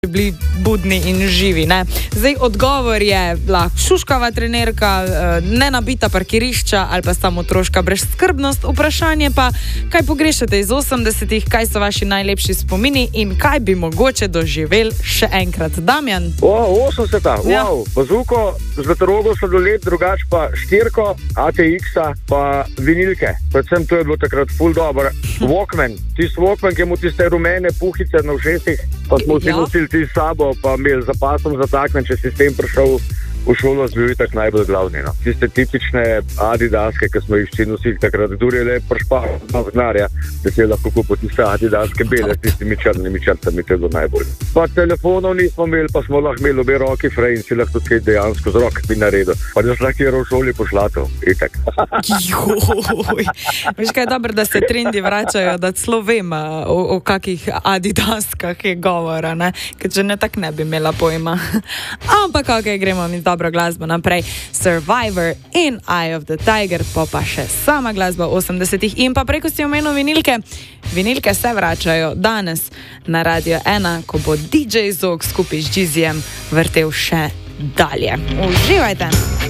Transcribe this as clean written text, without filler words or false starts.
bili budni in živi. Ne? Zdaj odgovor je lahko šuškava trenerka, nenabita parkirišča ali pa samo otroška brezskrbnost. Vprašanje pa, kaj pogrešate iz 80-ih, kaj so vaši najlepši spomini in kaj bi mogoče doživeli še enkrat. Damjan? 80-ta, ja. Bazuko, Zlatorogo sladoled, drugače pa štirko, ATX-a pa vinilke. Predvsem to je bilo takrat ful dobro. Walkman, Walkman, ki mu tiste rumene puhice na ušesih, pa smo vsi nosili ti s sabo, pa imeli za pasom zataknen, če si s tem prišel v šolo, bil tak najbolj glavni. No. Tiste tipične adidaske, ki smo jih vsi nosili takrat, dur je le pršpal znarja, da si je lahko kupil tiste adidaske bele s tistimi črnimi črtami, to je bilo najbolj. Pa telefonov nismo imeli, pa smo lahko imeli obe roki frej in si lahko tudi dejansko z rok bi naredil. Pa da si lahko v šoli pošlatil, itak. Veš kaj je dobro, da se trendi vračajo, da celo vem, o kakih adidaskah je govora, ne? Ker če ne, tak ne bi imela pojma. Ampak ok, gremo mi dobro glasbo naprej. Survivor in Eye of the Tiger, pa še sama glasba 80-ih. In pa preko si omenil vinilke. Vinilke se vračajo danes na Radio 1, ko bo DJ Zog skupaj z Džizijem vrtel še dalje. Uživajte!